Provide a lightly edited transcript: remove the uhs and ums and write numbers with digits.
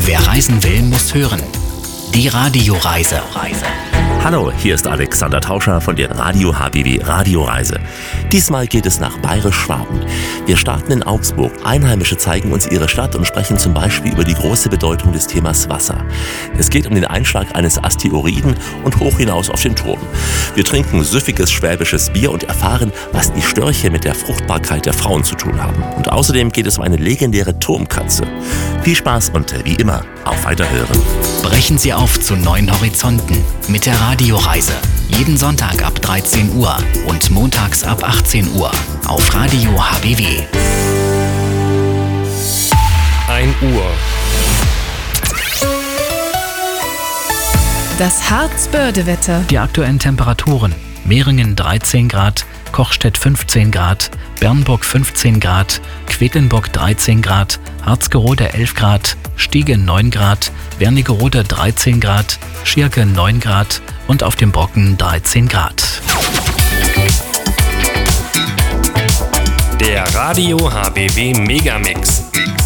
Wer reisen will, muss hören. Die Radioreise. Hallo, hier ist Alexander Tauscher von der Radio HBW Radioreise. Diesmal geht es nach Bayerisch-Schwaben. Wir starten in Augsburg. Einheimische zeigen uns ihre Stadt und sprechen zum Beispiel über die große Bedeutung des Themas Wasser. Es geht um den Einschlag eines Asteroiden und hoch hinaus auf den Turm. Wir trinken süffiges schwäbisches Bier und erfahren, was die Störche mit der Fruchtbarkeit der Frauen zu tun haben. Und außerdem geht es um eine legendäre Turmkatze. Viel Spaß und wie immer, auf Weiterhören. Brechen Sie auf zu neuen Horizonten mit der Radioreise. Jeden Sonntag ab 13 Uhr und montags ab 18 Uhr auf Radio HBW. 1 Uhr. Das Harzbörde-Wetter. Die aktuellen Temperaturen: Mehringen 13 Grad, Kochstedt 15 Grad, Bernburg 15 Grad, Quedlinburg 13 Grad, Harzgerode 11 Grad, Stiegen 9 Grad, Wernigerode 13 Grad, Schierke 9 Grad und auf dem Brocken 13 Grad. Der Radio HBW Megamix.